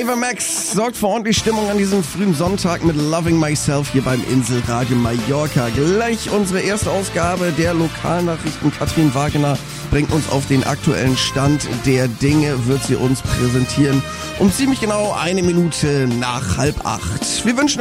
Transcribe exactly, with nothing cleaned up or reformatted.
Ava Max sorgt für ordentlich Stimmung an diesem frühen Sonntag mit Loving Myself hier beim Inselradio Mallorca. Gleich unsere erste Ausgabe der Lokalnachrichten. Katrin Wagner bringt uns auf den aktuellen Stand der Dinge, wird sie uns präsentieren um ziemlich genau eine Minute nach halb acht. Wir wünschen